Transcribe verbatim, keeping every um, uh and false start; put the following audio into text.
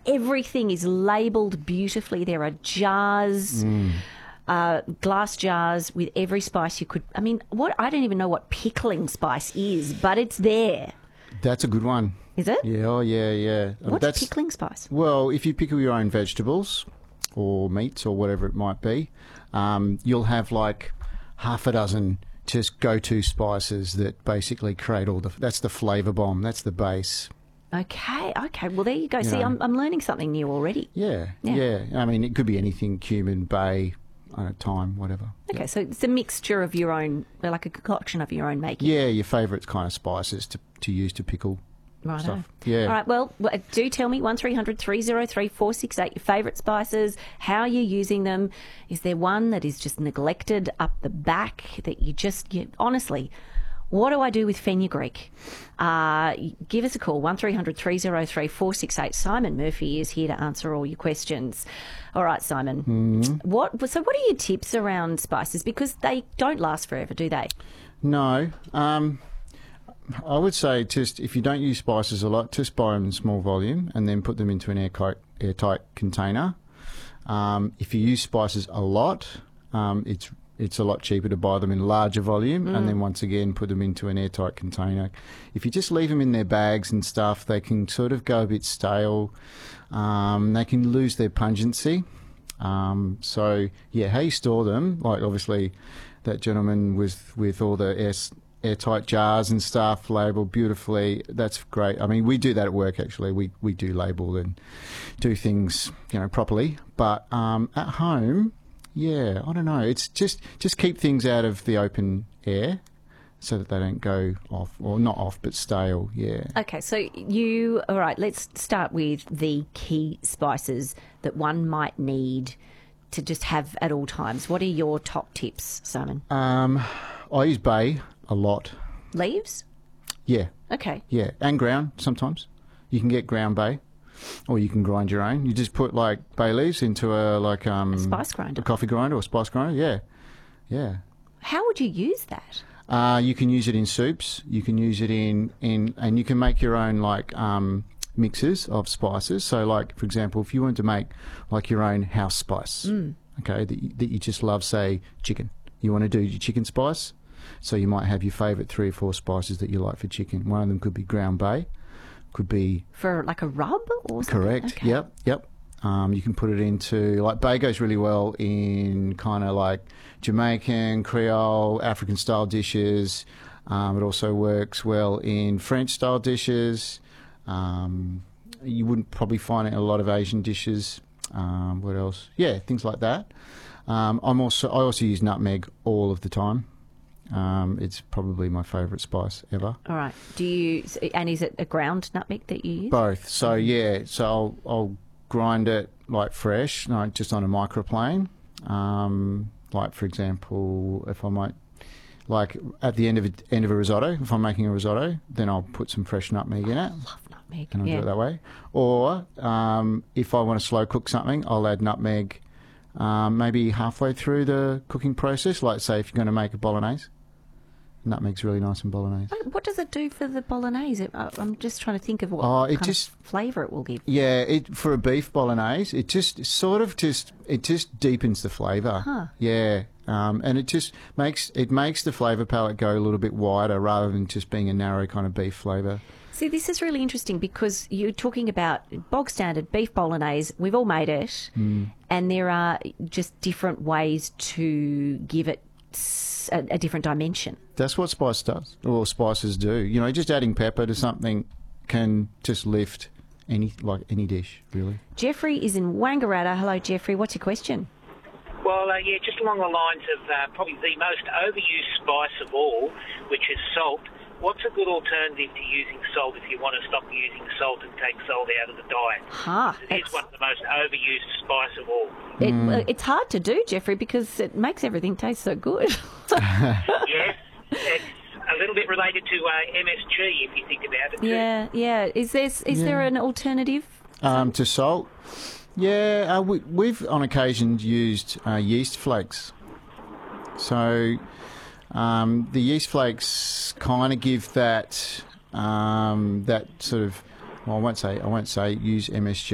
everything is labelled beautifully. There are jars, Mm. uh, glass jars with every spice you could. I mean, what I don't even know what pickling spice is, but it's there. That's a good one. Is it? Yeah, oh, yeah, yeah. What's That's, pickling spice? Well, if you pickle your own vegetables or meats or whatever it might be, um, you'll have like half a dozen just go-to spices that basically create all the... That's the flavour bomb. That's the base. Okay, okay. Well, there you go. You See, know. I'm, I'm learning something new already. Yeah, Yeah. yeah, I mean, it could be anything, cumin, bay, uh, thyme, whatever. Okay, so it's a mixture of your own, like a concoction of your own making. Yeah, your favourite kind of spices to, to use to pickle Righto. stuff. Yeah. All right, well, w- do tell me, one three hundred three oh three four six eight, your favourite spices, how you're using them. Is there one that is just neglected up the back that you just, you, honestly, what do I do with fenugreek? Uh, give us a call, one three hundred three oh three four six eight. Simon Murphy is here to answer all your questions. All right, Simon. Mm-hmm. What? So what are your tips around spices? Because they don't last forever, do they? No. Um, I would say just if you don't use spices a lot, just buy them in small volume and then put them into an airtight, airtight container. Um, if you use spices a lot, um, it's it's a lot cheaper to buy them in larger volume Mm. and then once again put them into an airtight container. If you just leave them in their bags and stuff, they can sort of go a bit stale. Um, they can lose their pungency. Um, so, yeah, how you store them, like obviously that gentleman with, with all the air, airtight jars and stuff labelled beautifully, that's great. I mean, we do that at work actually. We, we do label and do things, you know, properly. But um, at home... Yeah, I don't know. It's just just keep things out of the open air so that they don't go off, or not off, but stale. Yeah. Okay, so you, all right, let's start with the key spices that one might need to just have at all times. What are your top tips, Simon? Um, I use bay a lot. Leaves? Yeah, Okay. yeah, and ground sometimes. You can get ground bay, or you can grind your own. You just put like bay leaves into a like um A spice grinder. a coffee grinder or spice grinder. Yeah, yeah. How would you use that? Uh, you can use it in soups. You can use it in, in and you can make your own like um, mixes of spices. So, like for example, if you want to make like your own house spice, Mm. okay, that you, that you just love, say chicken. You want to do your chicken spice, so you might have your favourite three or four spices that you like for chicken. One of them could be ground bay, could be For like a rub or something? correct. Okay. Yep, yep. Um, you can put it into, like, bay goes really well in kind of like Jamaican, Creole, African-style dishes. Um, it also works well in French-style dishes. Um, you wouldn't probably find it in a lot of Asian dishes. Um, what else? Yeah, things like that. Um, I'm also I also use nutmeg all of the time. Um, it's probably my favourite spice ever. All right. Do you, and is it a ground nutmeg that you use? Both. So yeah, so I'll, I'll grind it like fresh, like just on a microplane. Um, like for example, if I might, like at the end of a, end of a risotto, if I'm making a risotto, then I'll put some fresh nutmeg in it, Love nutmeg. and I'll yeah. do it that way. Or um, if I want to slow cook something, I'll add nutmeg um, maybe halfway through the cooking process. Like say if you're going to make a bolognese, nutmeg's really nice in bolognese. What- What does it do for the bolognese? It- I- I'm just trying to think of what Oh, it kind just- of flavour it will give. Yeah, it for a beef bolognese, it just sort of just it just deepens the flavour. Huh. Yeah, um, and it just makes it makes the flavour palette go a little bit wider rather than just being a narrow kind of beef flavour. See, this is really interesting because you're talking about bog standard beef bolognese. We've all made it, Mm. and there are just different ways to give it s- a, a different dimension. That's what spice does, or spices do. You know, just adding pepper to something can just lift any like any dish, really. Jeffrey is in Wangaratta. Hello, Jeffrey. What's your question? Well, uh, yeah, just along the lines of uh, probably the most overused spice of all, which is salt. What's a good alternative to using salt if you want to stop using salt and take salt out of the diet? Ha, It is that's- one of the most overused spice of all. It, Mm. uh, it's hard to do, Jeffrey, because it makes everything taste so good. Yes, it's a little bit related to uh, M S G if you think about it too. yeah, yeah. Is there is there Yeah. an alternative? Um, to salt, yeah, uh, we, we've on occasion used uh, yeast flakes. So um, the yeast flakes kind of give that um, that sort of. Well, I won't say I won't say use M S G.